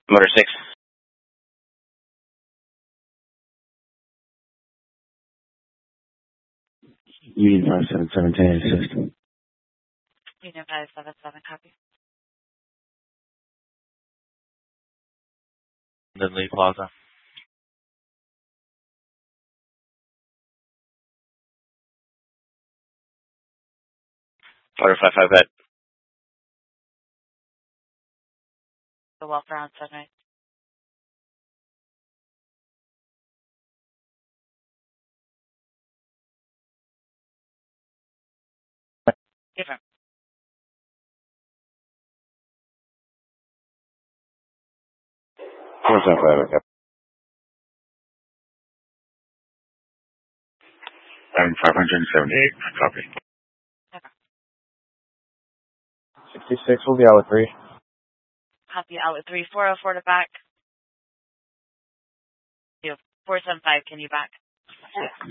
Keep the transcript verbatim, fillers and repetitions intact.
Motor six. Union five seven seven, ten assist. Union five seven seven, copy. Lindley Plaza. Motor five five, go ahead. The welfare on Sunray. Different. four seven five, okay. I'm five seventy-eight, copy. Okay. sixty-six will be out with three. Copy out with three. four oh four to back. You have four seven five, can you back?